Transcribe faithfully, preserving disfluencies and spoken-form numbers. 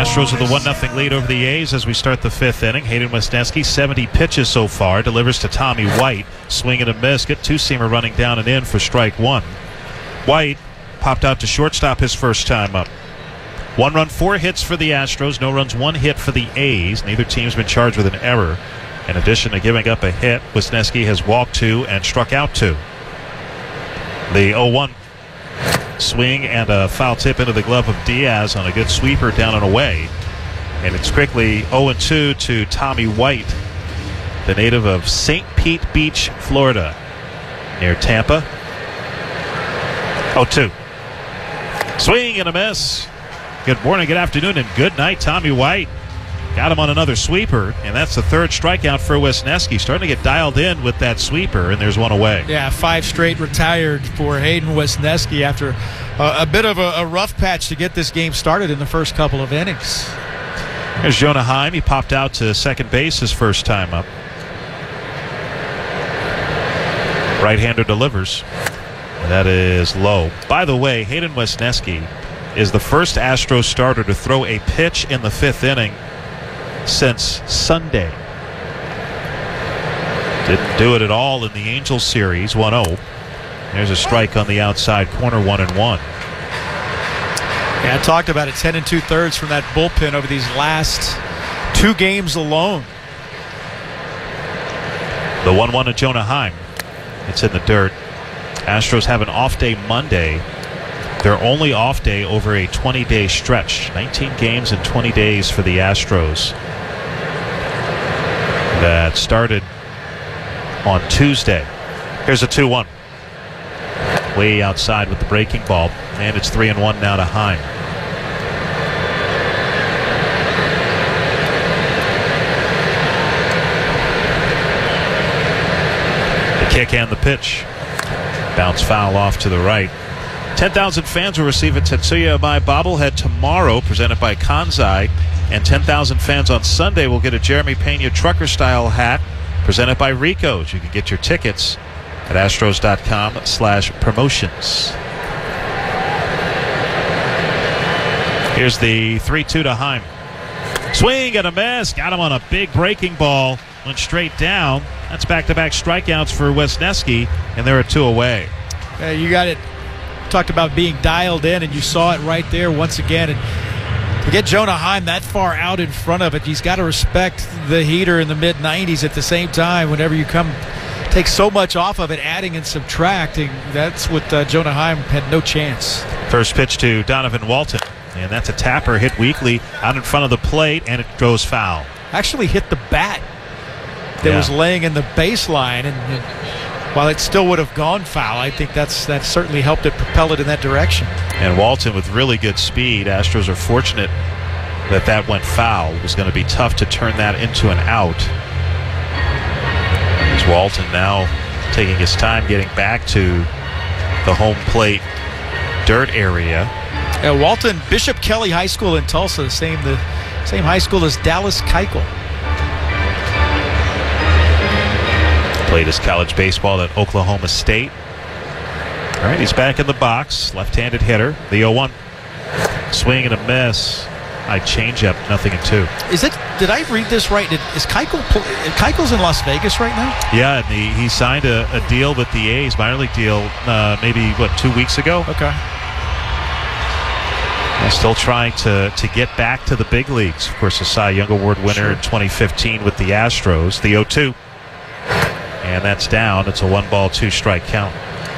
Astros with a one nothing lead over the A's as we start the fifth inning. Hayden Wesneski, seventy pitches so far, delivers to Tommy White. Swing and a miss. Get two-seamer running down and in for strike one. White popped out to shortstop his first time up. One run, four hits for the Astros. No runs, one hit for the A's. Neither team's been charged with an error. In addition to giving up a hit, Wesneski has walked two and struck out two. The oh one swing and a foul tip into the glove of Diaz on a good sweeper down and away. And it's quickly oh and two to Tommy White, the native of Saint Pete Beach, Florida, near Tampa. oh two. Swing and a miss. Good morning, good afternoon, and good night, Tommy White. Got him on another sweeper, and that's the third strikeout for Wesneski. Starting to get dialed in with that sweeper, and there's one away. Yeah, five straight retired for Hayden Wesneski after a, a bit of a, a rough patch to get this game started in the first couple of innings. There's Jonah Heim. He popped out to second base his first time up. Right-hander delivers. That is low. By the way, Hayden Wesneski is the first Astros starter to throw a pitch in the fifth inning since Sunday. Didn't do it at all in the Angels series, one oh. There's a strike on the outside corner, one and one. Yeah, I talked about it, ten and two-thirds from that bullpen over these last two games alone. The one one to Jonah Heim. It's in the dirt. Astros have an off day Monday. Their only off day over a twenty-day stretch. nineteen games in twenty days for the Astros. That started on Tuesday. Here's a two one. Way outside with the breaking ball. And it's three and one now to Heim. The kick and the pitch. Bounce foul off to the right. ten thousand fans will receive a Tetsuya Amai bobblehead tomorrow, presented by Kansai. And ten thousand fans on Sunday will get a Jeremy Pena trucker-style hat, presented by Rico's. You can get your tickets at astros.com slash promotions. Here's the three two to Heim. Swing and a miss. Got him on a big breaking ball. Went straight down. That's back-to-back strikeouts for Wesneski, and there are two away. Uh, you got it. Talked about being dialed in, and you saw it right there once again. And to get Jonah Heim that far out in front of it, he's got to respect the heater in the mid nineties at the same time. Whenever you come, take so much off of it, adding and subtracting, that's what uh, Jonah Heim had no chance. First pitch to Donovan Walton, and that's a tapper hit weakly out in front of the plate, and it goes foul. Actually hit the bat that yeah. was laying in the baseline, and, and while it still would have gone foul, I think that's that certainly helped it propel it in that direction. And Walton with really good speed. Astros are fortunate that that went foul. It was going to be tough to turn that into an out. As Walton now taking his time getting back to the home plate dirt area. Yeah, Walton, Bishop Kelly High School in Tulsa, same the same high school as Dallas Keuchel. Played his college baseball at Oklahoma State. All right, he's back in the box. Left-handed hitter. The oh one. Swing and a miss. I change up, nothing and two. Is it? Did I read this right? Did, is Keuchel, Keuchel's in Las Vegas right now? Yeah, and he, he signed a, a deal with the A's, minor league deal, uh, maybe, what, two weeks ago? Okay. And still trying to, to get back to the big leagues. Of course, a Cy Young Award winner sure. in twenty fifteen with the Astros. The oh two. And that's down. It's a one ball, two strike count.